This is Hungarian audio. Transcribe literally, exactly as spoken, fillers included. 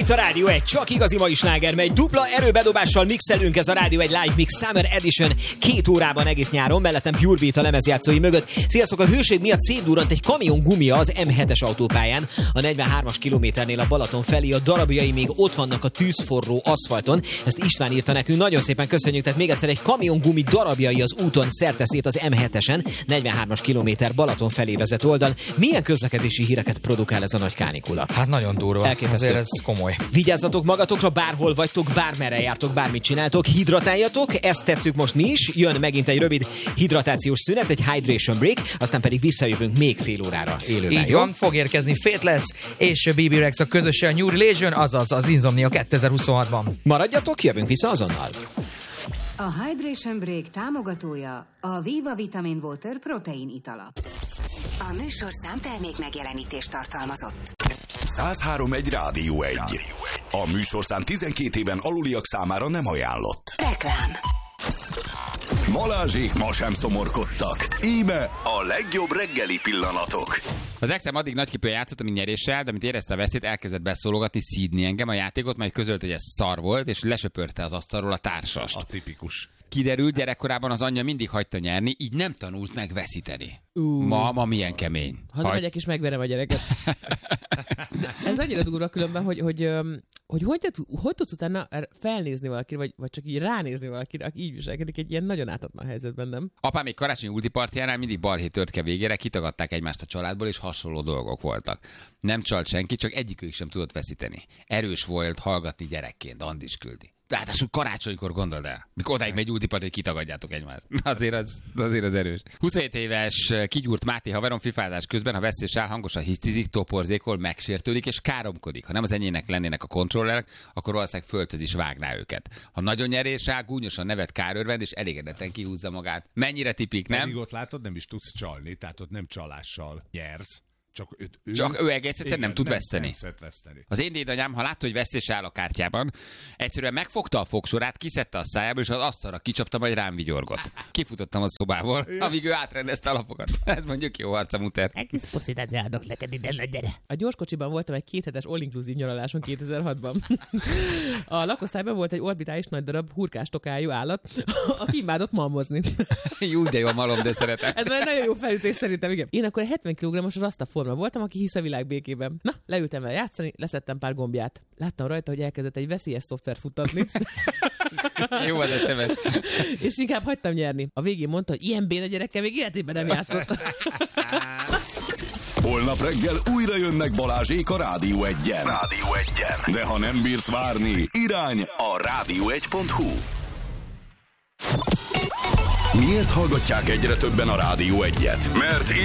itt a Rádió egy, csak igazi mai sláger megy. Dupla erőbedobással mixelünk, ez a Rádió egy Live Mix Summer Edition. Két órában egész nyáron, mellettem Pure Beat a lemezjátszói mögött. Sziasztok, a hőség miatt szétdurrant egy kamion gumia az em hetes autópályán. A negyvenhármas kilométernél a Balaton felé, a darabjai még ott vannak a tűzforró aszfalton. Ezt István írta nekünk, nagyon szépen köszönjük. Tehát még egyszer, egy kamion gumi darabjai az úton szerteszét az em hetesen, negyvenhármas kilométer Balaton felé vezet oldal. Milyen közlekedési híreket produkál ez a nagy kánikula? Hát nagyon durva. Azért ez komoly. Vigyázzatok magatokra, bárhol vagytok, bármerre jártok, bármit csináltok, hidratáljatok, ezt tesszük most mi is. Jön megint egy rövid hidratációs szünet, egy hydration break, aztán pedig visszajövünk még fél órára élőben. Így van, fog érkezni Faithless és bé bé Rex a közösen New Religion, azaz az Insomnia kétezer-huszonhatban. Maradjatok, jövünk vissza azonnal. A Hydration Break támogatója a Viva Vitamin Water protein itala. A műsorszám termék megjelenítést tartalmazott. száz három egy Rádió egy. A műsorszám tizenkét éven aluliak számára nem ajánlott. Reklám. Balázsék ma sem szomorkodtak. Íme a legjobb reggeli pillanatok. Az exem addig nagyképűen játszott, mint nyeréssel, de mint érezte a veszélyt, elkezdett beszólogatni, szídni engem a játékot, majd közölt, hogy ez szar volt, és lesöpörte az asztalról a társast. A tipikus. Kiderült, gyerekkorában az anyja mindig hagyta nyerni, így nem tanult meg veszíteni. Uh. Ma, ma milyen kemény. Hazamegyek és megverem a gyereket. Ez annyira durva különben, hogy hogy, hogy, hogy, hogy tudsz utána felnézni valakire, vagy, vagy csak így ránézni valakire, aki így viselkedik egy ilyen nagyon ártatlan helyzetben, nem? Apám még karácsonyi ultipartjánál mindig balhé törtke végére, kitagadták egymást a családból, és hasonló dolgok voltak. Nem csalt senki, csak egyikük sem tudott veszíteni. Erős volt hallgatni gyerekként, Andis küldi. Ráadásul karácsonykor gondold el, mikor odáig megy ultipart, hogy kitagadjátok egymást. Azért az, azért az erős. huszonhét éves kigyúrt Máté haverom fifázás közben, ha veszélyes áll, hangosan hisztizik, toporzékol, megsértődik és káromkodik. Ha nem az enyének lennének a kontrollerek, akkor valószínűleg földhöz is vágná őket. Ha nagyon nyerés áll, gúnyosan nevet kárörvend, és elégedetten kihúzza magát. Mennyire tipik, nem? Pedig ott látod, nem is tudsz csalni, tehát ott nem csalással nyersz. Csak, őt, ő, Csak ő egész egyszer nem tud nem, veszteni. Nem veszteni. Az én dédanyám, ha látta, hogy vesztés áll a kártyában, egyszerűen megfogta a fogsorát, kiszedte a szájából, és az asztalra kicsapta, majd rám vigyorgott. Kifutottam a szobából, amíg ő átrendezte a lapokat. Ez mondjuk jó arca, muter. Egész poszitát járok neked ide, na gyere. A gyorskocsiban voltam egy kéthetes all-inclusive nyaraláson kétezer-hatban. A lakosztályban volt egy orbitális nagy darab hurkás tokájú állat, aki imádott malmozni. Jó, de jó a malom, de szeretem. Ez már nagyon jó felütés szerintem, igen. Én akkor egy hetven kilogrammos rastaforma voltam, aki hisz a világ békében. Na, leültem vele játszani, leszettem pár gombját. Láttam rajta, hogy elkezdett egy veszélyes szoftvert futtatni. Jó az es em es. És inkább hagytam nyerni. A végén mondta, hogy ilyen béna gyerekkel még életében nem játszott. Holnap reggel újra jönnek Balázsék a Rádió egyen. Rádió egyen. De ha nem bírsz várni, irány a rádió egy pont hu. Miért hallgatják egyre többen a Rádió egyet? Mert